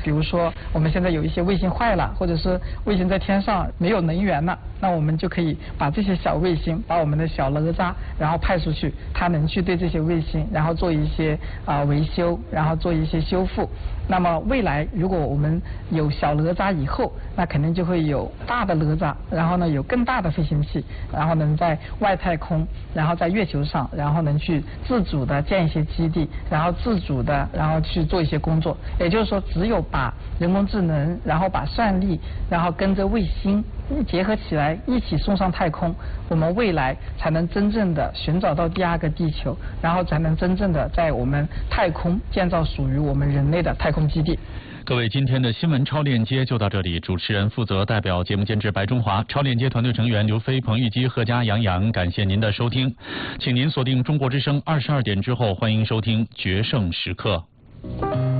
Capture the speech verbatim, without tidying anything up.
比如说我们现在有一些卫星坏了，或者是卫星在天上没有能源了，那我们就可以把这些小卫星，把我们的小哪吒，然后派出去，它能去对这些卫星，然后做一些啊、呃、维修，然后做一些修复。那么未来如果我们有小哪吒以后，那肯定就会有大的哪吒，然后呢有更大的飞行器，然后能在外太空，然后在月球上，然后能去自主的建一些基地，然后自主的然后去做一些工作。也就是说，只有把人工智能，然后把算力，然后跟着卫星结合起来，一起送上太空，我们未来才能真正的寻找到第二个地球，然后才能真正的在我们太空建造属于我们人类的太空基地。 各位，今天的新闻超链接就到这里。主持人负责代表节目监制白中华，超链接团队成员刘飞、彭玉基、贺佳、杨洋，感谢您的收听，请您锁定中国之声二十二点之后，欢迎收听决胜时刻。